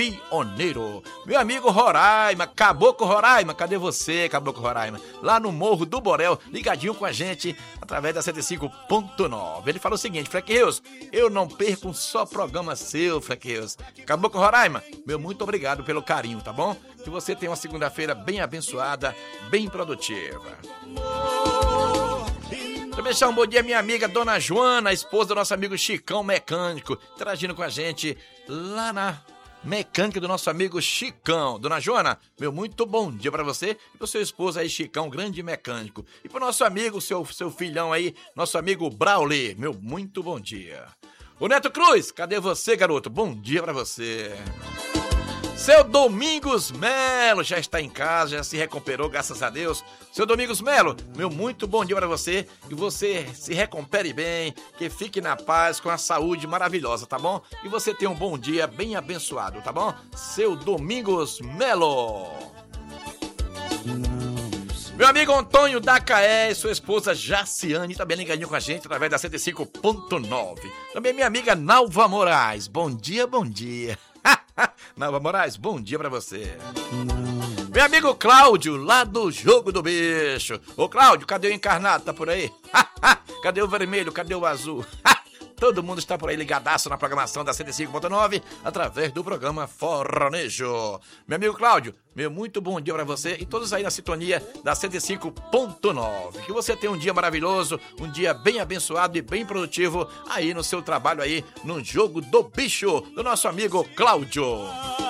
pioneiro. Meu amigo Roraima, Caboclo Roraima, cadê você, Caboclo Roraima? Lá no Morro do Borel, ligadinho com a gente, através da 105.9. Ele falou o seguinte: Fleck Rios, eu não perco um só programa seu, Fleck Rios. Caboclo Roraima, meu muito obrigado pelo carinho, tá bom? Que você tenha uma segunda-feira bem abençoada, bem produtiva. Também deixar um bom dia minha amiga Dona Joana, esposa do nosso amigo Chicão Mecânico, interagindo com a gente lá na mecânica do nosso amigo Chicão. Dona Joana, meu muito bom dia pra você e pro seu esposo aí, Chicão, grande mecânico. E pro nosso amigo, seu filhão aí, nosso amigo Brauli, meu muito bom dia. O Neto Cruz, cadê você, garoto? Bom dia pra você. Seu Domingos Melo já está em casa, já se recuperou, graças a Deus. Seu Domingos Melo, meu muito bom dia para você, que você se recupere bem, que fique na paz, com a saúde maravilhosa, tá bom? E você tenha um bom dia bem abençoado, tá bom? Seu Domingos Melo. Meu amigo Antônio da Caé e sua esposa Jaciane, também ligadinho com a gente através da 105.9. Também minha amiga Nalva Moraes, bom dia, bom dia. Nalva Moraes, bom dia pra você. Meu amigo Cláudio, lá do Jogo do Bicho. Ô Cláudio, cadê o encarnado? Tá por aí? Cadê o vermelho? Cadê o azul? Todo mundo está por aí ligadaço na programação da 105.9 através do programa Forronejo. Meu amigo Cláudio, meu muito bom dia pra você e todos aí na sintonia da 105.9. Que você tenha um dia maravilhoso, um dia bem abençoado e bem produtivo aí no seu trabalho aí no Jogo do Bicho, do nosso amigo Cláudio.